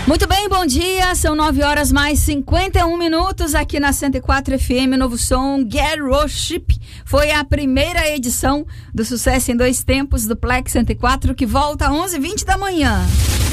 Muito bem, bom dia, são 9h mais 51 minutos aqui na 104 FM, Novo Som. Get Worship foi a primeira edição do Sucesso em Dois Tempos do Plex 104, que volta às 11h20 da manhã.